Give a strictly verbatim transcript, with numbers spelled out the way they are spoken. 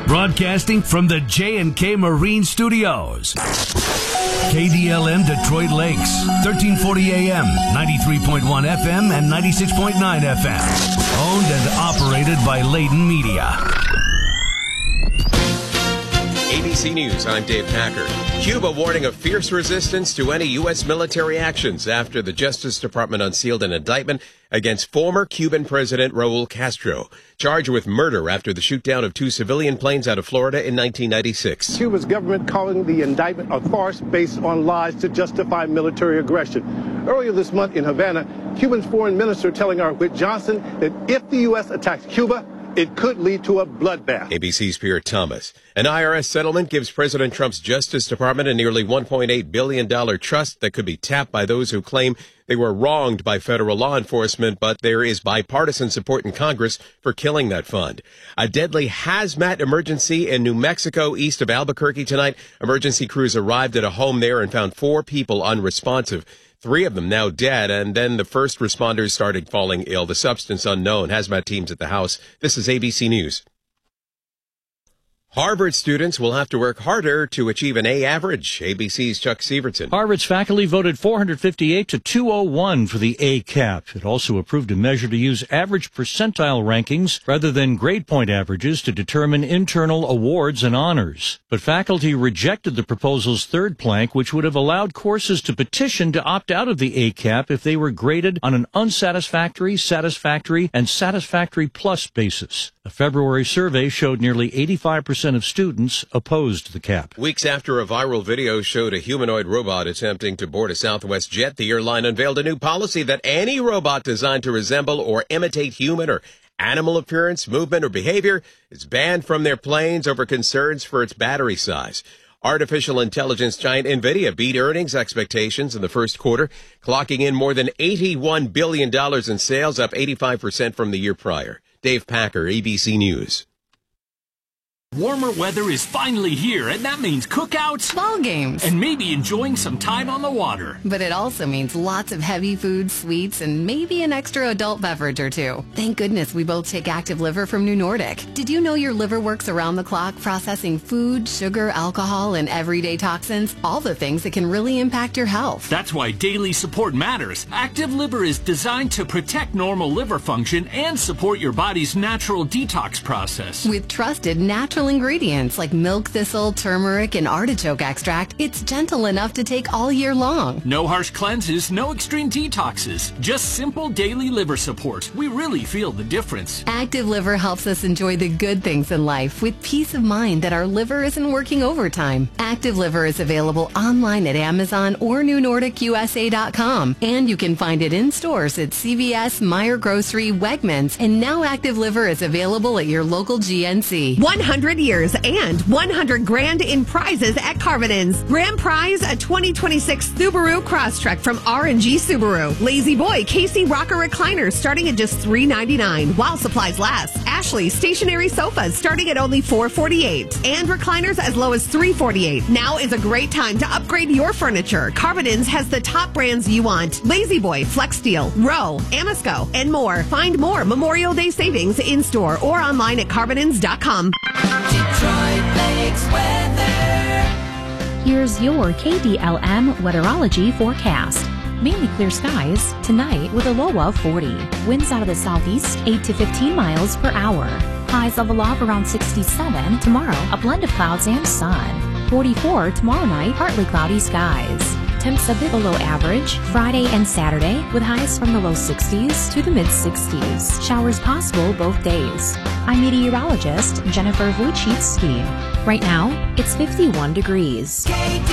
Broadcasting from the J and K Marine Studios. K D L M Detroit Lakes, thirteen forty A M, ninety-three point one F M, and ninety-six point nine F M. Owned and operated by Layden Media. A B C News, I'm Dave Packer. Cuba warning of fierce resistance to any U S military actions after the Justice Department unsealed an indictment against former Cuban President Raul Castro, charged with murder after the shootdown of two civilian planes out of Florida in nineteen ninety-six. Cuba's government calling the indictment a farce based on lies to justify military aggression. Earlier this month in Havana, Cuba's foreign minister telling our Whit Johnson that if the U S attacks Cuba, it could lead to a bloodbath. A B C's Pierre Thomas. An I R S settlement gives President Trump's Justice Department a nearly one point eight billion dollars trust that could be tapped by those who claim they were wronged by federal law enforcement, but there is bipartisan support in Congress for killing that fund. A deadly hazmat emergency in New Mexico east of Albuquerque tonight. Emergency crews arrived at a home there and found four people unresponsive. Three of them now dead, and then the first responders started falling ill. The substance unknown. Hazmat teams at the house. This is A B C News. Harvard students will have to work harder to achieve an A average. A B C's Chuck Sievertson. Harvard's faculty voted four hundred fifty-eight to two oh one for the A cap. It also approved a measure to use average percentile rankings rather than grade point averages to determine internal awards and honors. But faculty rejected the proposal's third plank, which would have allowed courses to petition to opt out of the A cap if they were graded on an unsatisfactory, satisfactory, and satisfactory plus basis. A February survey showed nearly eighty-five percent of students opposed the cap. Weeks after a viral video showed a humanoid robot attempting to board a Southwest jet, the airline unveiled a new policy that any robot designed to resemble or imitate human or animal appearance, movement, or behavior is banned from their planes over concerns for its battery size. Artificial intelligence giant NVIDIA beat earnings expectations in the first quarter, clocking in more than eighty-one billion dollars in sales, up eighty-five percent from the year prior. Dave Packer, A B C News. Warmer weather is finally here, and that means cookouts, ball games, and maybe enjoying some time on the water. But it also means lots of heavy foods, sweets, and maybe an extra adult beverage or two. Thank goodness we both take Active Liver from New Nordic. Did you know your liver works around the clock processing food, sugar, alcohol, and everyday toxins? All the things that can really impact your health. That's why daily support matters. Active Liver is designed to protect normal liver function and support your body's natural detox process. With trusted natural ingredients like milk thistle, turmeric, and artichoke extract, it's gentle enough to take all year long. No harsh cleanses, no extreme detoxes, just simple daily liver support. We really feel the difference. Active Liver helps us enjoy the good things in life with peace of mind that our liver isn't working overtime. Active Liver is available online at Amazon or new nordic U S A dot com, and you can find it in stores at C V S, Meijer Grocery, Wegmans, and now Active Liver is available at your local G N C. one hundred years and one hundred grand in prizes at Carvinens. Grand prize, a twenty twenty-six Subaru Crosstrek from R and G Subaru. Lazy Boy Casey Rocker recliners starting at just three ninety-nine while supplies last. Ashley stationary sofas starting at only four forty-eight, and recliners as low as three forty-eight. Now is a great time to upgrade your furniture. Carvinens has the top brands you want: Lazy Boy, Flexsteel, Row, Amasco, and more. Find more Memorial Day savings in store or online at carvinens dot com. Detroit Lakes weather. Here's your K D L M weatherology forecast. Mainly clear skies tonight with a low of forty. Winds out of the southeast eight to fifteen miles per hour. Highs level off around sixty-seven. Tomorrow, a blend of clouds and sun. forty-four tomorrow night, partly cloudy skies. Temps a bit below average Friday and Saturday with highs from the low sixties to the mid sixties. Showers possible both days. I'm meteorologist Jennifer Wojcicki. Right now, it's fifty-one degrees.